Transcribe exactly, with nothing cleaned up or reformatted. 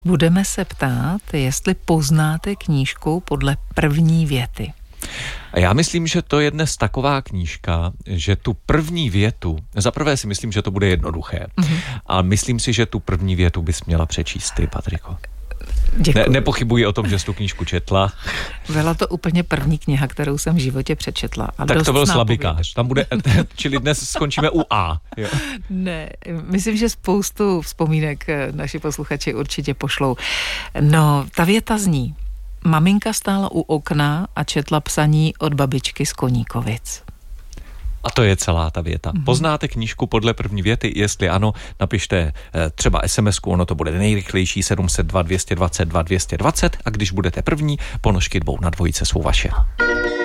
Budeme se ptát, jestli poznáte knížku podle první věty. A já myslím, že to je dnes taková knížka, že tu první větu, zaprvé si myslím, že to bude jednoduché, mm-hmm. a myslím si, že tu první větu bys měla přečíst ty, Patriko. Ne, nepochybuji o tom, že jsi tu knížku četla. Byla to úplně první kniha, kterou jsem v životě přečetla. A tak to byl slabikář. Tam bude, čili dnes skončíme u A. Jo. Ne, myslím, že spoustu vzpomínek naši posluchači určitě pošlou. No, ta věta zní: maminka stála u okna a četla psaní od babičky z Koníkovic. A to je celá ta věta. Mm-hmm. Poznáte knížku podle první věty? Jestli ano, napište třeba es em esku, ono to bude nejrychlejší sedm set dva, dvě stě dvacet dva, dvě stě dvacet, a když budete první, ponožky dvou na dvojice jsou vaše.